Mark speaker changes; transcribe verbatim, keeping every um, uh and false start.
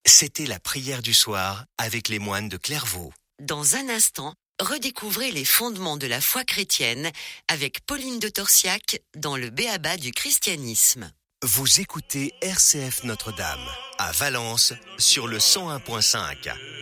Speaker 1: C'était la prière du soir avec les moines de Clairvaux.
Speaker 2: Dans un instant, redécouvrez les fondements de la foi chrétienne avec Pauline de Torsiac dans le B.A.B.A. du christianisme.
Speaker 1: Vous écoutez R C F Notre-Dame à Valence sur le cent un virgule cinq.